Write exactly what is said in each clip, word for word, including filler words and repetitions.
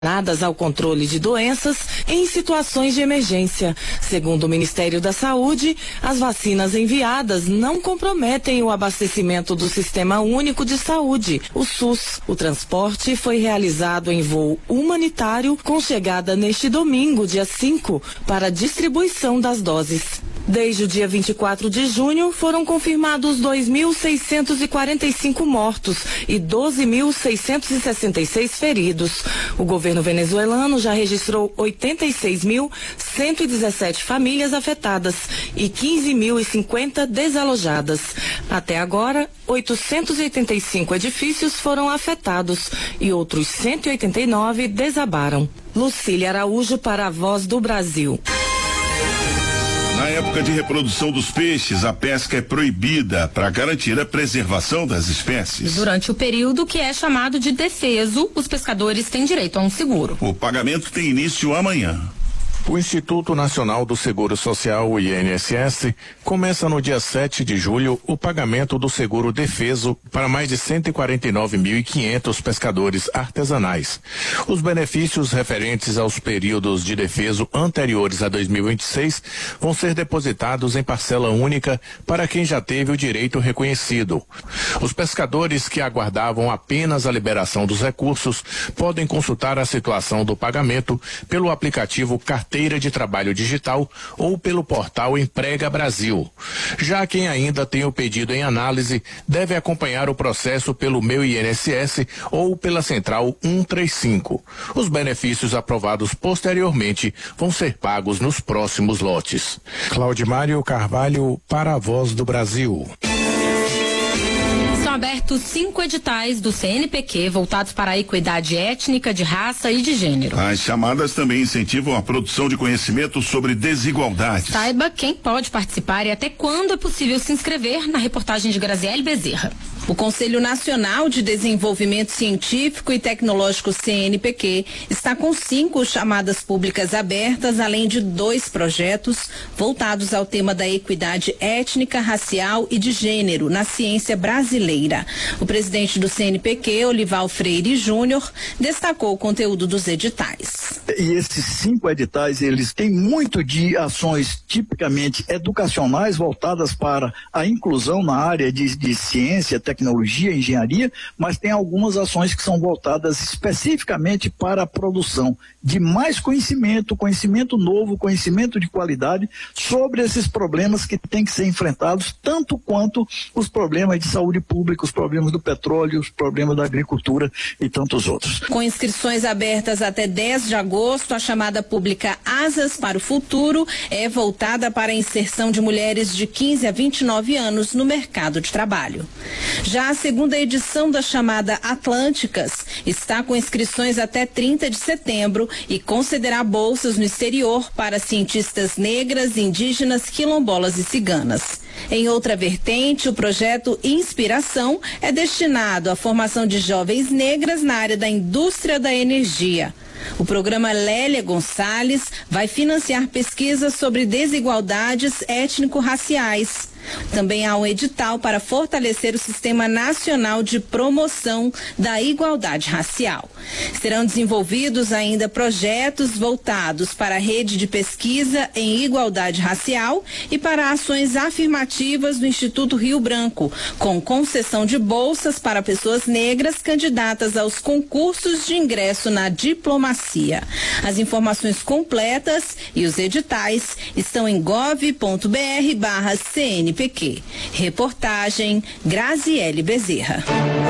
destinadas ao controle de doenças em situações de emergência. Segundo o Ministério da Saúde, as vacinas enviadas não comprometem o abastecimento do Sistema Único de Saúde, o SUS. O transporte foi realizado em voo humanitário com chegada neste domingo, dia cinco, para a distribuição das doses. Desde o dia vinte e quatro de junho, foram confirmados dois mil seiscentos e quarenta e cinco mortos e doze mil seiscentos e sessenta e seis feridos. O governo venezuelano já registrou oitenta e seis mil cento e dezessete famílias afetadas e quinze mil e cinquenta desalojadas. Até agora, oitocentos e oitenta e cinco edifícios foram afetados e outros cento e oitenta e nove desabaram. Lucília Araújo para a Voz do Brasil. Na época de reprodução dos peixes, a pesca é proibida para garantir a preservação das espécies. Durante o período que é chamado de defeso, os pescadores têm direito a um seguro. O pagamento tem início amanhã. O Instituto Nacional do Seguro Social, o I N S S, começa no dia sete de julho o pagamento do seguro defeso para mais de cento e quarenta e nove mil e quinhentos pescadores artesanais. Os benefícios referentes aos períodos de defeso anteriores a dois mil e vinte e seis vão ser depositados em parcela única para quem já teve o direito reconhecido. Os pescadores que aguardavam apenas a liberação dos recursos podem consultar a situação do pagamento pelo aplicativo Carteira Carteira de Trabalho Digital ou pelo portal Emprega Brasil. Já quem ainda tem o pedido em análise deve acompanhar o processo pelo Meu I N S S ou pela Central cento e trinta e cinco. Os benefícios aprovados posteriormente vão ser pagos nos próximos lotes. Claudimário Carvalho para a Voz do Brasil. São abertos cinco editais do C N P Q voltados para a equidade étnica, de raça e de gênero. As chamadas também incentivam a produção de conhecimento sobre desigualdades. Saiba quem pode participar e até quando é possível se inscrever na reportagem de Graziele Bezerra. O Conselho Nacional de Desenvolvimento Científico e Tecnológico C N P Q está com cinco chamadas públicas abertas, além de dois projetos voltados ao tema da equidade étnica, racial e de gênero na ciência brasileira. O presidente do C N P Q, Olival Freire Júnior, destacou o conteúdo dos editais. E esses cinco editais, eles têm muito de ações tipicamente educacionais voltadas para a inclusão na área de, de ciência, tecnologia, engenharia, mas tem algumas ações que são voltadas especificamente para a produção de mais conhecimento, conhecimento novo, conhecimento de qualidade sobre esses problemas que têm que ser enfrentados, tanto quanto os problemas de saúde pública, os problemas do petróleo, os problemas da agricultura e tantos outros. Com inscrições abertas até dez de agosto, a chamada pública Asas para o Futuro é voltada para a inserção de mulheres de quinze a vinte e nove anos no mercado de trabalho. Já a segunda edição da chamada Atlânticas está com inscrições até trinta de setembro e concederá bolsas no exterior para cientistas negras, indígenas, quilombolas e ciganas. Em outra vertente, o projeto Inspiração é destinado à formação de jovens negras na área da indústria da energia. O programa Lélia Gonçalves vai financiar pesquisas sobre desigualdades étnico-raciais. Também há um edital para fortalecer o Sistema Nacional de Promoção da Igualdade Racial. Serão desenvolvidos ainda projetos voltados para a rede de pesquisa em igualdade racial e para ações afirmativas do Instituto Rio Branco, com concessão de bolsas para pessoas negras candidatas aos concursos de ingresso na diplomacia. As informações completas e os editais estão em gov.br barra CN P Q. Reportagem Graziele Bezerra.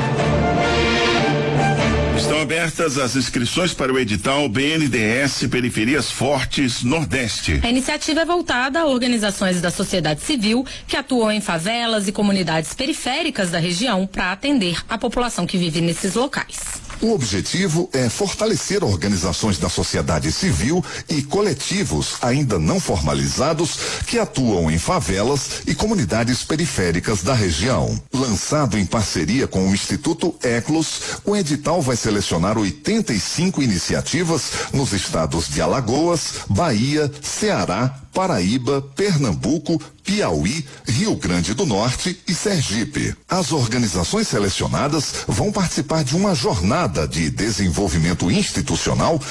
Estão abertas as inscrições para o edital B N D E S Periferias Fortes Nordeste. A iniciativa é voltada a organizações da sociedade civil que atuam em favelas e comunidades periféricas da região para atender a população que vive nesses locais. O objetivo é fortalecer organizações da sociedade civil e coletivos ainda não formalizados que atuam em favelas e comunidades periféricas da região. Lançado em parceria com o Instituto Eclos, o edital vai selecionar oitenta e cinco iniciativas nos estados de Alagoas, Bahia, Ceará, Paraíba, Pernambuco, Piauí, Rio Grande do Norte e Sergipe. As organizações selecionadas vão participar de uma jornada de desenvolvimento institucional